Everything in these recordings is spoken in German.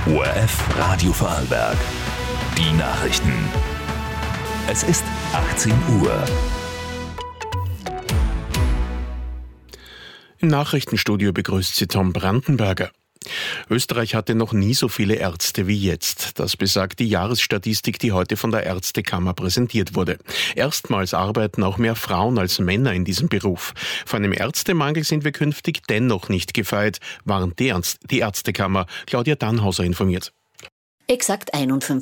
ORF Radio Vorarlberg. Die Nachrichten. Es ist 18 Uhr. Im Nachrichtenstudio begrüßt Sie Tom Brandenberger. Österreich hatte noch nie so viele Ärzte wie jetzt. Das besagt die Jahresstatistik, die heute von der Ärztekammer präsentiert wurde. Erstmals arbeiten auch mehr Frauen als Männer in diesem Beruf. Vor einem Ärztemangel sind wir künftig dennoch nicht gefeit, warnt die Ärztekammer. Claudia Dannhauser informiert. Exakt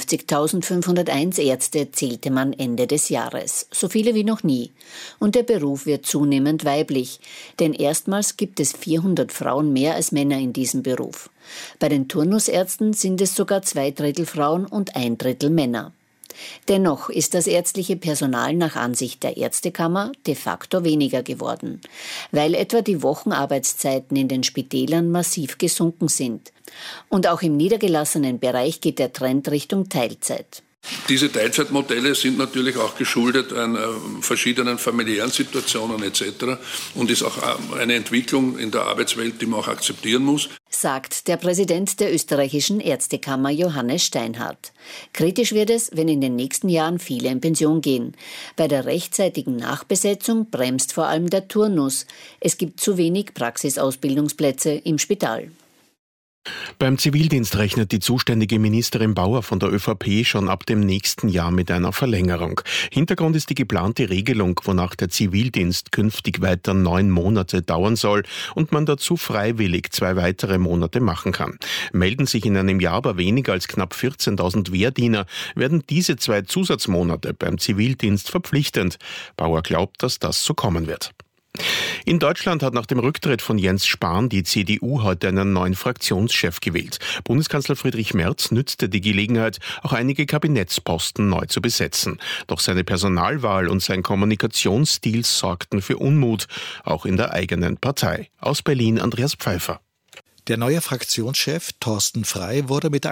51.501 Ärzte zählte man Ende des Jahres, so viele wie noch nie. Und der Beruf wird zunehmend weiblich, denn erstmals gibt es 400 Frauen mehr als Männer in diesem Beruf. Bei den Turnusärzten sind es sogar 2/3 Frauen und 1/3 Männer. Dennoch ist das ärztliche Personal nach Ansicht der Ärztekammer de facto weniger geworden, weil etwa die Wochenarbeitszeiten in den Spitälern massiv gesunken sind. Und auch im niedergelassenen Bereich geht der Trend Richtung Teilzeit. Diese Teilzeitmodelle sind natürlich auch geschuldet an verschiedenen familiären Situationen etc. und ist auch eine Entwicklung in der Arbeitswelt, die man auch akzeptieren muss, sagt der Präsident der österreichischen Ärztekammer Johannes Steinhardt. Kritisch wird es, wenn in den nächsten Jahren viele in Pension gehen. Bei der rechtzeitigen Nachbesetzung bremst vor allem der Turnus. Es gibt zu wenig Praxisausbildungsplätze im Spital. Beim Zivildienst rechnet die zuständige Ministerin Bauer von der ÖVP schon ab dem nächsten Jahr mit einer Verlängerung. Hintergrund ist die geplante Regelung, wonach der Zivildienst künftig weiter 9 Monate dauern soll und man dazu freiwillig 2 weitere Monate machen kann. Melden sich in einem Jahr aber weniger als knapp 14.000 Wehrdiener, werden diese 2 Zusatzmonate beim Zivildienst verpflichtend. Bauer glaubt, dass das so kommen wird. In Deutschland hat nach dem Rücktritt von Jens Spahn die CDU heute einen neuen Fraktionschef gewählt. Bundeskanzler Friedrich Merz nützte die Gelegenheit, auch einige Kabinettsposten neu zu besetzen. Doch seine Personalwahl und sein Kommunikationsstil sorgten für Unmut, auch in der eigenen Partei. Aus Berlin Andreas Pfeiffer. Der neue Fraktionschef Thorsten Frey wurde mit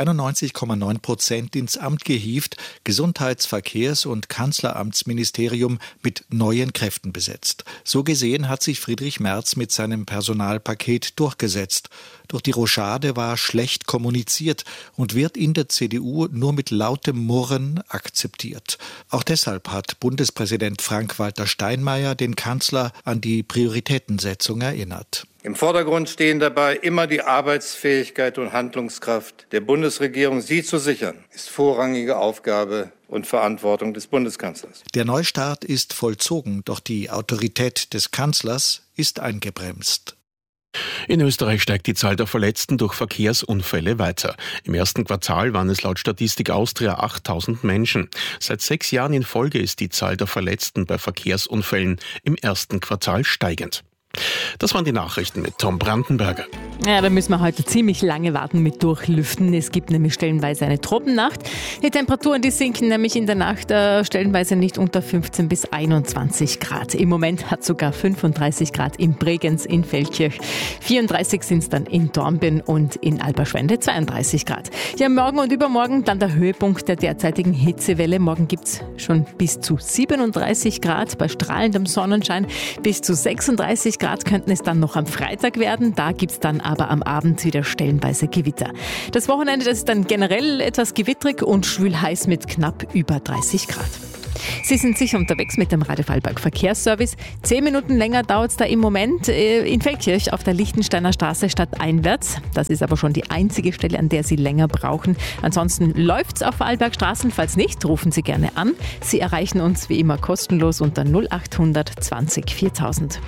91,9% ins Amt gehievt, Gesundheits-, Verkehrs- und Kanzleramtsministerium mit neuen Kräften besetzt. So gesehen hat sich Friedrich Merz mit seinem Personalpaket durchgesetzt. Doch die Rochade war schlecht kommuniziert und wird in der CDU nur mit lautem Murren akzeptiert. Auch deshalb hat Bundespräsident Frank-Walter Steinmeier den Kanzler an die Prioritätensetzung erinnert. Im Vordergrund stehen dabei immer die Arbeitsfähigkeit und Handlungskraft der Bundesregierung. Sie zu sichern, ist vorrangige Aufgabe und Verantwortung des Bundeskanzlers. Der Neustart ist vollzogen, doch die Autorität des Kanzlers ist eingebremst. In Österreich steigt die Zahl der Verletzten durch Verkehrsunfälle weiter. Im ersten Quartal waren es laut Statistik Austria 8.000 Menschen. Seit 6 Jahren in Folge ist die Zahl der Verletzten bei Verkehrsunfällen im ersten Quartal steigend. Das waren die Nachrichten mit Tom Brandenberger. Ja, da müssen wir heute ziemlich lange warten mit Durchlüften. Es gibt nämlich stellenweise eine Tropennacht. Die Temperaturen, die sinken nämlich in der Nacht stellenweise nicht unter 15 bis 21 Grad. Im Moment hat sogar 35 Grad in Bregenz, in Feldkirch. 34 sind es dann in Dornbirn und in Alberschwende 32 Grad. Ja, morgen und übermorgen dann der Höhepunkt der derzeitigen Hitzewelle. Morgen gibt es schon bis zu 37 Grad bei strahlendem Sonnenschein. Bis zu 36 Grad könnten es dann noch am Freitag werden. Da gibt es dann aber am Abend wieder stellenweise Gewitter. Das Wochenende, das ist dann generell etwas gewittrig und schwül heiß mit knapp über 30 Grad. Sie sind sicher unterwegs mit dem Radio Vorarlberg Verkehrsservice. 10 Minuten länger dauert es da im Moment in Feldkirch auf der Lichtensteiner Straße stadteinwärts. Das ist aber schon die einzige Stelle, an der Sie länger brauchen. Ansonsten läuft es auf Vorarlbergstraßen. Falls nicht, rufen Sie gerne an. Sie erreichen uns wie immer kostenlos unter 0800 20 4000.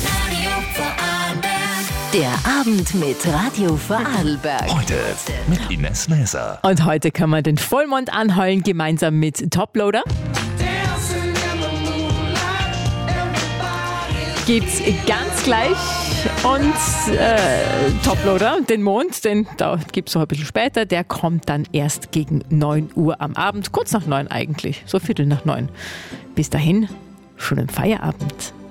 Der Abend mit Radio Vorarlberg. Heute mit Ines Näser. Und heute kann man den Vollmond anheulen, gemeinsam mit Toploader. Gibt's ganz gleich. Und Toploader, den Mond, den da gibt's noch ein bisschen später, der kommt dann erst gegen 9 Uhr am Abend. Kurz nach 9 eigentlich, so 8:45. Bis dahin, schönen Feierabend.